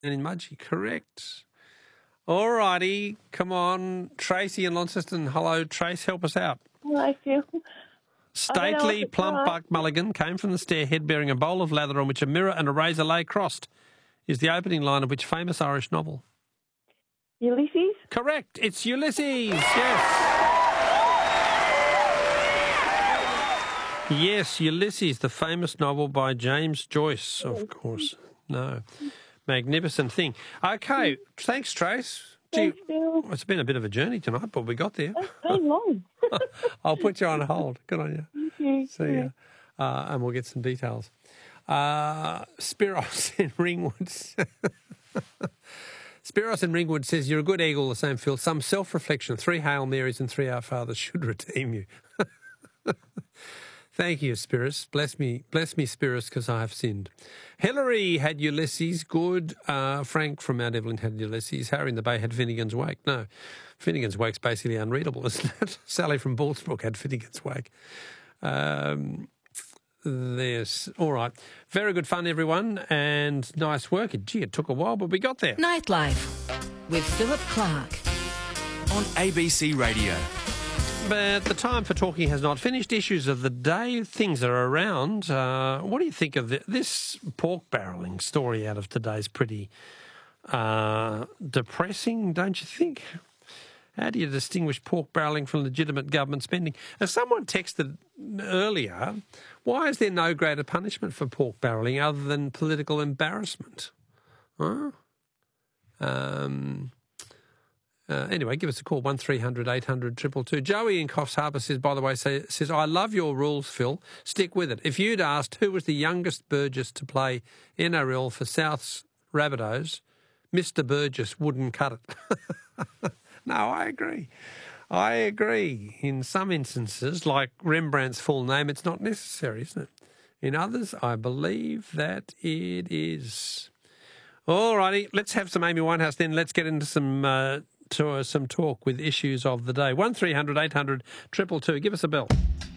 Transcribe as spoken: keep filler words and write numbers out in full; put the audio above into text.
And in Mudgee, correct. All righty, come on. Tracy in Launceston. Hello, Trace, help us out. Hello, Phil. Stately, plump right. Buck Mulligan came from the stairhead bearing a bowl of lather on which a mirror and a razor lay crossed, is the opening line of which famous Irish novel? Ulysses? Correct. It's Ulysses, yes. Yes, Ulysses, the famous novel by James Joyce, of course. No. Magnificent thing. Okay, thanks, Trace. Thanks, Phil. It's been a bit of a journey tonight, but we got there. It's been long. I'll put you on hold. Good on you. Thank you. See ya. Uh, and we'll get some details. Uh, Spiros in Ringwood. Spiros in Ringwood says, you're a good egg all the same, Phil. Some self-reflection, three Hail Marys and three Our Fathers should redeem you. Thank you, Spiros. Bless me, bless me, Spiros, because I have sinned. Hillary had Ulysses. Good. Uh, Frank from Mount Evelyn had Ulysses. Harry in the Bay had Finnegan's Wake. No, Finnegan's Wake's basically unreadable, isn't it? Sally from Bullsbrook had Finnegan's Wake. Um, there's all right. Very good fun, everyone, and nice work. Gee, it took a while, but we got there. Nightlife with Philip Clark on A B C Radio. But the time for talking has not finished. Issues of the day, things are around. Uh, what do you think of the, this pork barrelling story out of today's pretty uh, depressing, don't you think? How do you distinguish pork barrelling from legitimate government spending? As someone texted earlier, why is there no greater punishment for pork barrelling other than political embarrassment? Huh? Um... Uh, anyway, give us a call, one three hundred eight hundred two two two. Joey in Coffs Harbour says, by the way, say, says, I love your rules, Phil. Stick with it. If you'd asked who was the youngest Burgess to play N R L for South's Rabbitohs, Mister Burgess wouldn't cut it. No, I agree. I agree. In some instances, like Rembrandt's full name, it's not necessary, isn't it? In others, I believe that it is. All righty, let's have some Amy Winehouse then. Let's get into some... Uh, to uh, some talk with issues of the day. one three hundred eight hundred two two two. Give us a bell.